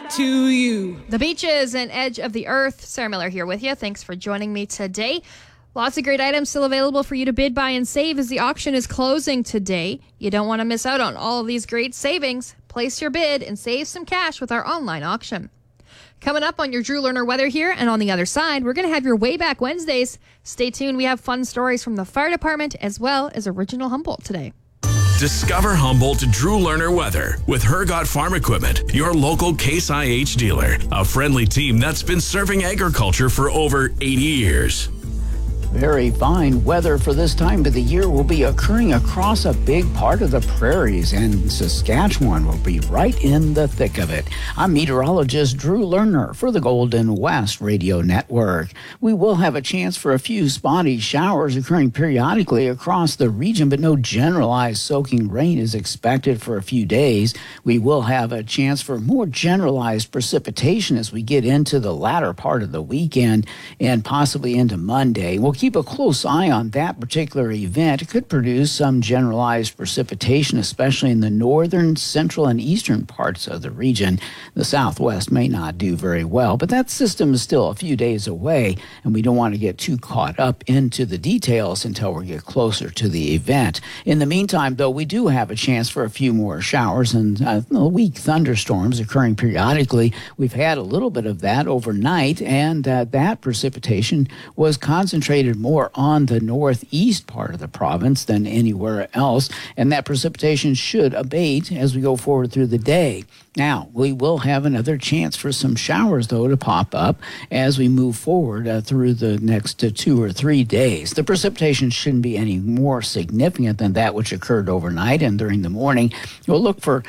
to you. The beaches and edge of the earth. Sarah Miller here with you. Thanks for joining me today. Lots of great items still available for you to bid, buy, and save as the auction is closing today. You don't want to miss out on all of these great savings. Place your bid and save some cash with our online auction. Coming up on your Drew Lerner weather here, and on the other side, we're going to have your Way Back Wednesdays. Stay tuned. We have fun stories from the fire department as well as original Humboldt today. Discover Humboldt Drew Lerner weather with Hergot Farm Equipment, your local Case IH dealer. A friendly team that's been serving agriculture for over 80 years. Very fine weather for this time of the year will be occurring across a big part of the prairies, and Saskatchewan will be right in the thick of it. I'm meteorologist Drew Lerner for the Golden West Radio Network. We will have a chance for a few spotty showers occurring periodically across the region, but no generalized soaking rain is expected for a few days. We will have a chance for more generalized precipitation as we get into the latter part of the weekend and possibly into Monday. We'll keep a close eye on that particular event. It could produce some generalized precipitation, especially in the northern, central, and eastern parts of the region. The southwest may not do very well, but that system is still a few days away, and we don't want to get too caught up into the details until we get closer to the event. In the meantime, though, we do have a chance for a few more showers and weak thunderstorms occurring periodically. We've had a little bit of that overnight, and that precipitation was concentrated more on the northeast part of the province than anywhere else, and that precipitation should abate as we go forward through the day. Now, we will have another chance for some showers, though, to pop up as we move forward through the next 2 or 3 days. The precipitation shouldn't be any more significant than that which occurred overnight and during the morning. We'll look for